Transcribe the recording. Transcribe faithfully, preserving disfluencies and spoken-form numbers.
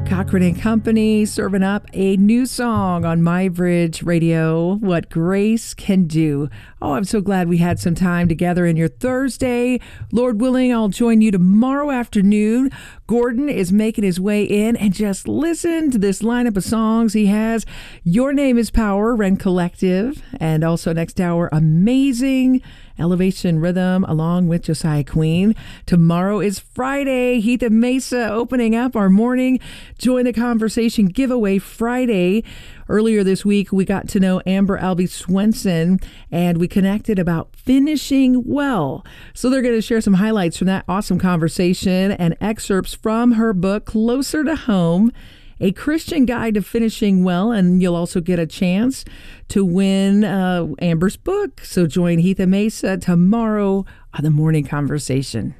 Cochran and Company serving up a new song on MyBridge Radio, What Grace Can Do. Oh, I'm so glad we had some time together in your Thursday. Lord willing, I'll join you tomorrow afternoon. Gordon is making his way in, and just listen to this lineup of songs he has. Your Name is Power, Rend Collective, and also next hour, Amazing Elevation Rhythm, along with Josiah Queen. Tomorrow is Friday. Heath and Mesa opening up our morning Join the Conversation giveaway Friday. Earlier this week, we got to know Amber Albee Swenson, and we connected about finishing well. So they're going to share some highlights from that awesome conversation and excerpts from her book, Closer to Home, A Christian Guide to Finishing Well. And you'll also get a chance to win uh, Amber's book. So join Heath and Mesa tomorrow on the Morning Conversation.